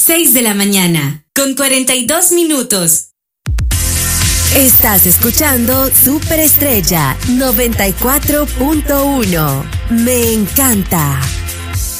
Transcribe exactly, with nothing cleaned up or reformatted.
seis de la mañana, con cuarenta y dos minutos. Estás escuchando Superestrella noventa y cuatro punto uno. Me encanta.